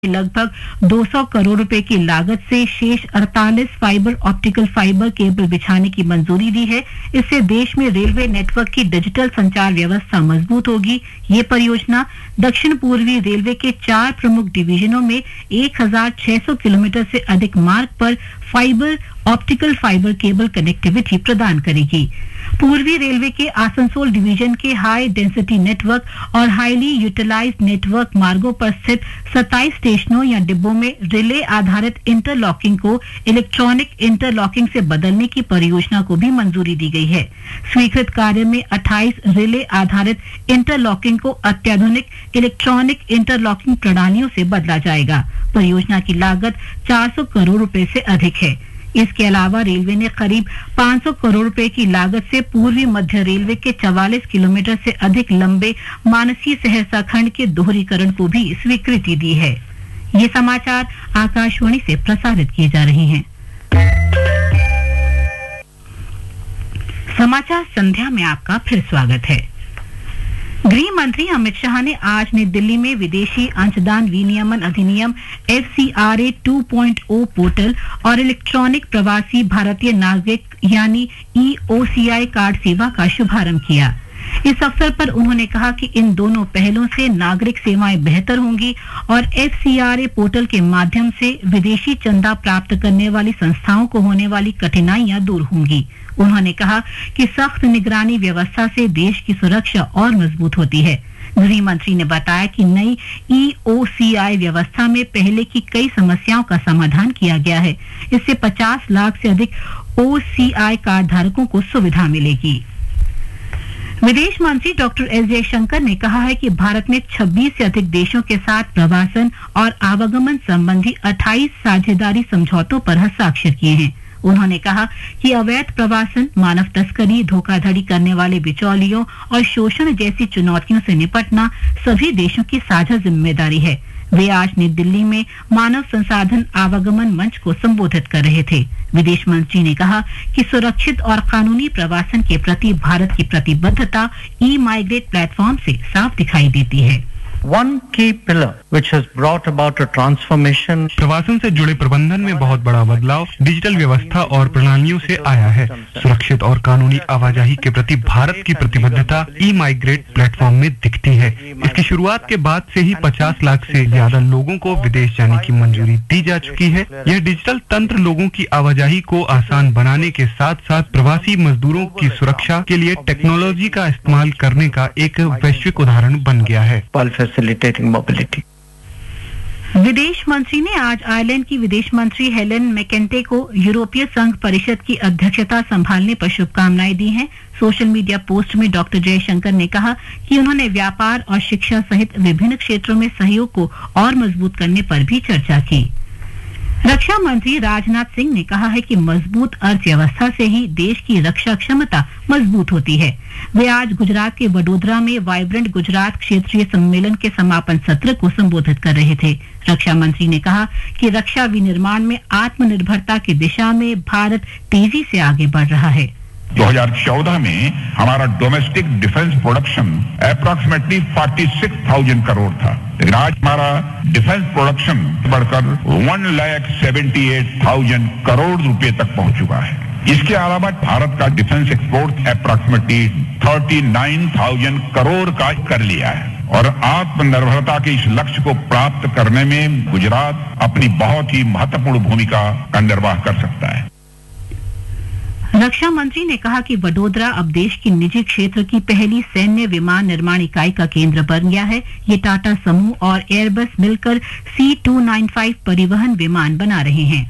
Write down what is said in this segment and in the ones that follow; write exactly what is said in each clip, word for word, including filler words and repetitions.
लगभग दो सौ करोड़ रुपए की लागत से शेष अड़तालीस फाइबर ऑप्टिकल फाइबर केबल बिछाने की मंजूरी दी है। इससे देश में रेलवे नेटवर्क की डिजिटल संचार व्यवस्था मजबूत होगी। ये परियोजना दक्षिण पूर्वी रेलवे के चार प्रमुख डिवीजनों में एक हज़ार छह सौ किलोमीटर से अधिक मार्ग पर fibre optical fibre cable connectivity प्रदान करेगी। पूर्वी रेलवे के आसनसोल डिवीजन के हाई डेंसिटी नेटवर्क और हाईली यूटिलाइज्ड नेटवर्क मार्गों पर स्थित सत्ताईस स्टेशनों या डिब्बों में रिले आधारित इंटरलॉकिंग को इलेक्ट्रॉनिक इंटरलॉकिंग से बदलने की परियोजना को भी मंजूरी दी गई है। स्वीकृत कार्य में अट्ठाईस रिले आधारित इंटरलॉकिंग को अत्याधुनिक इलेक्ट्रॉनिक इंटरलॉकिंग प्रणालियों से बदला जाएगा। परियोजना की लागत चार सौ करोड़ रुपए से अधिक है। इसके अलावा रेलवे ने करीब पाँच सौ करोड़ रुपए की लागत से पूर्वी मध्य रेलवे के चवालीस किलोमीटर से अधिक लंबे मानसी सहरसा खंड के दोहरीकरण को भी स्वीकृति दी है। ये समाचार आकाशवाणी से प्रसारित किए जा रहे हैं। समाचार संध्या में आपका फिर स्वागत है। गृह मंत्री अमित शाह ने आज नई दिल्ली में विदेशी अंशदान विनियमन अधिनियम F C R A two point O portal और इलेक्ट्रॉनिक प्रवासी भारतीय नागरिक यानी ई ओ सी आई कार्ड सेवा का शुभारंभ किया। इस अवसर पर उन्होंने कहा कि इन दोनों पहलों से नागरिक सेवाएं बेहतर होंगी और F C R A portal के माध्यम से विदेशी चंदा प्राप्त करने वाली संस्थाओं को होने वाली कठिनाइयां दूर होंगी। उन्होंने कहा कि सख्त निगरानी व्यवस्था से देश की सुरक्षा और मजबूत होती है। गृह मंत्री ने बताया कि नई ई ओ सी आई व्यवस्था में पहले की कई समस्याओं का समाधान किया गया है। इससे पचास लाख से अधिक ओ सी आई कार्ड धारकों को सुविधा मिलेगी। विदेश मंत्री डॉक्टर एस जयशंकर ने कहा है कि भारत ने छब्बीस से अधिक देशों के साथ प्रवासन और आवागमन संबंधी अट्ठाईस साझेदारी समझौतों पर हस्ताक्षर किए हैं। उन्होंने कहा कि अवैध प्रवासन, मानव तस्करी, धोखाधड़ी करने वाले बिचौलियों और शोषण जैसी चुनौतियों से निपटना सभी देशों की साझा जिम्मेदारी है। वे आज नई दिल्ली में मानव संसाधन आवागमन मंच को संबोधित कर रहे थे। विदेश मंत्री ने कहा कि सुरक्षित और कानूनी प्रवासन के प्रति भारत की प्रतिबद्धता ई माइग्रेट प्लेटफॉर्म से साफ दिखाई देती है। One key pillar which has brought about a transformation प्रवासन से जुड़े प्रबंधन में बहुत बड़ा बदलाव डिजिटल व्यवस्था और प्रणालियों से आया है। सुरक्षित और कानूनी आवाजाही के प्रति भारत की प्रतिबद्धता ई माइग्रेट प्लेटफॉर्म में दिखती है। इसकी शुरुआत के बाद से ही पचास लाख से ज्यादा लोगों को विदेश जाने की मंजूरी दी जा चुकी है। यह डिजिटल तंत्र लोगों की आवाजाही को आसान बनाने के साथ साथ प्रवासी मजदूरों की सुरक्षा के लिए टेक्नोलॉजी का इस्तेमाल करने का एक वैश्विक उदाहरण बन गया है। facilitating mobility. विदेश मंत्री ने आज आयरलैंड की विदेश मंत्री हेलेन मैकेंटे को यूरोपीय संघ परिषद की अध्यक्षता संभालने पर शुभकामनाएं दी हैं। सोशल मीडिया पोस्ट में डॉक्टर जयशंकर ने कहा कि उन्होंने व्यापार और शिक्षा सहित विभिन्न क्षेत्रों में सहयोग को और मजबूत करने पर भी चर्चा की। रक्षा मंत्री राजनाथ सिंह ने कहा है कि मजबूत अर्थव्यवस्था से ही देश की रक्षा क्षमता मजबूत होती है। वे आज गुजरात के वडोदरा में वाइब्रेंट गुजरात क्षेत्रीय सम्मेलन के समापन सत्र को संबोधित कर रहे थे। रक्षा मंत्री ने कहा कि रक्षा विनिर्माण में आत्मनिर्भरता की दिशा में भारत तेजी से आगे बढ़ रहा है। दो हज़ार चौदह में हमारा डोमेस्टिक डिफेंस प्रोडक्शन अप्रोक्सीमेटली छियालीस हज़ार करोड़ था, लेकिन आज हमारा डिफेंस प्रोडक्शन बढ़कर एक लाख अठहत्तर हज़ार करोड़ रुपए तक पहुंच चुका है। इसके अलावा भारत का डिफेंस एक्सपोर्ट अप्रोक्सीमेटली उनतालीस हज़ार करोड़ का कर लिया है और आत्मनिर्भरता के इस लक्ष्य को प्राप्त करने में गुजरात अपनी बहुत ही महत्वपूर्ण भूमिका का निर्वाह कर सकता है। रक्षा मंत्री ने कहा कि वडोदरा अब देश की निजी क्षेत्र की पहली सैन्य विमान निर्माण इकाई का केंद्र बन गया है। ये टाटा समूह और एयरबस मिलकर सी टू नाइन फाइव परिवहन विमान बना रहे हैं।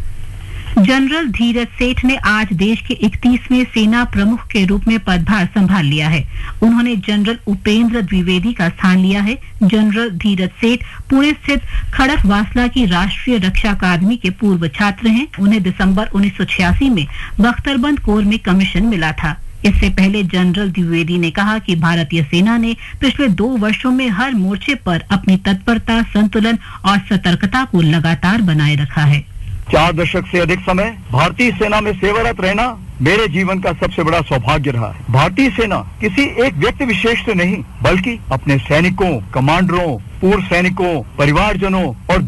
जनरल धीरज सेठ ने आज देश के इकतीसवें सेना प्रमुख के रूप में पदभार संभाल लिया है। उन्होंने जनरल उपेंद्र द्विवेदी का स्थान लिया है। जनरल धीरज सेठ पुणे स्थित खड़क वासला की राष्ट्रीय रक्षा अकादमी के पूर्व छात्र हैं। उन्हें दिसंबर उन्नीस सौ छियासी में बख्तरबंद कोर में कमीशन मिला था। इससे पहले जनरल द्विवेदी ने कहा कि भारतीय सेना ने पिछले दो वर्षों में हर मोर्चे पर अपनी तत्परता, संतुलन और सतर्कता को लगातार बनाए रखा है। चार दशक से अधिक समय भारतीय सेना में सेवारत रहना मेरे जीवन का सबसे बड़ा सौभाग्य रहा है। भारतीय सेना किसी एक व्यक्ति विशेष से नहीं, बल्कि अपने सैनिकों, कमांडरों, पूर्व सैनिकों, परिवारजनों और